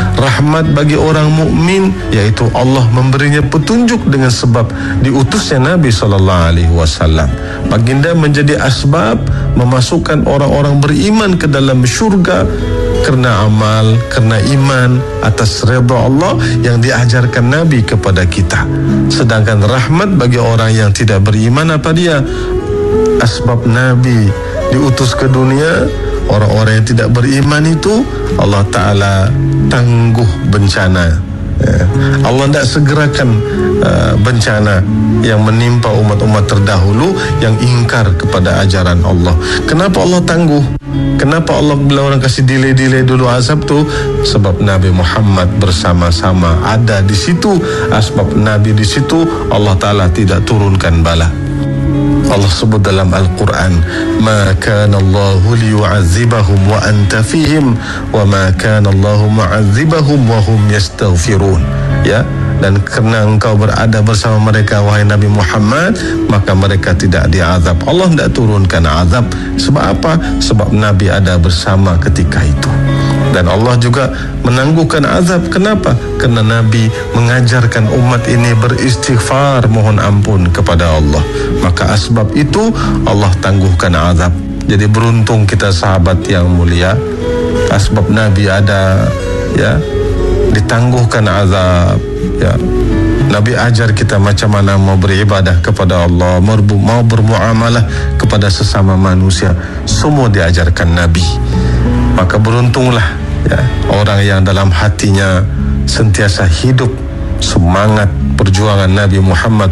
rahmat bagi orang mukmin, iaitu Allah memberinya petunjuk dengan sebab diutusnya Nabi SAW. Baginda menjadi asbab memasukkan orang-orang beriman ke dalam syurga kerana amal, kerana iman atas redha Allah yang diajarkan Nabi kepada kita. Sedangkan rahmat bagi orang yang tidak beriman, apa dia? Asbab Nabi diutus ke dunia, orang-orang yang tidak beriman itu Allah Ta'ala tangguh bencana. Allah tidak segerakan bencana yang menimpa umat-umat terdahulu yang ingkar kepada ajaran Allah. Kenapa Allah tangguh? Kenapa Allah bila orang kasih delay dulu azab tu? Sebab Nabi Muhammad bersama-sama ada di situ. Asbab Nabi di situ, Allah Ta'ala tidak turunkan bala. Allah sebut dalam Al-Quran, ma kana Allahu liyu'adzibahum wa anta fihim wa ma kana Allahu mu'adzibahum wa hum yastaghfirun. Ya, dan kerana engkau berada bersama mereka wahai Nabi Muhammad, maka mereka tidak diazab. Allah tidak turunkan azab. Sebab apa? Sebab Nabi ada bersama ketika itu. Dan Allah juga menangguhkan azab. Kenapa? Kerana Nabi mengajarkan umat ini beristighfar, mohon ampun kepada Allah. Maka asbab itu Allah tangguhkan azab. Jadi beruntung kita sahabat yang mulia, asbab Nabi ada, ya, ditangguhkan azab, ya. Nabi ajar kita macam mana mau beribadah kepada Allah, mau bermuamalah kepada sesama manusia, semua diajarkan Nabi. Maka beruntunglah, ya, orang yang dalam hatinya sentiasa hidup semangat perjuangan Nabi Muhammad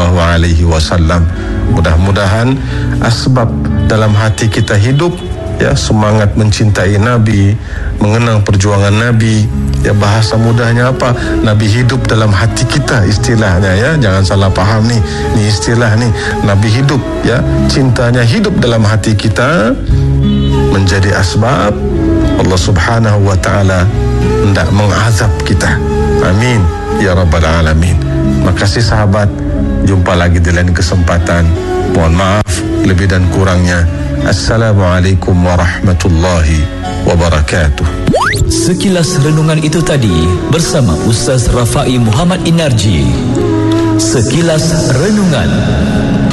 SAW. Mudah-mudahan asbab dalam hati kita hidup, ya, semangat mencintai Nabi, mengenang perjuangan Nabi. Ya, bahasa mudahnya apa? Nabi hidup dalam hati kita, istilahnya, ya. Jangan salah paham nih. Ini istilah nih. Nabi hidup, ya. Cintanya hidup dalam hati kita menjadi asbab Allah Subhanahu wa taala hendak mengazab kita. Amin ya rabbal alamin. Makasih sahabat. Jumpa lagi di lain kesempatan. Mohon maaf lebih dan kurangnya. Assalamualaikum warahmatullahi wabarakatuh. Sekilas renungan itu tadi bersama Ustaz Rafai Muhammad Inarji. Sekilas renungan.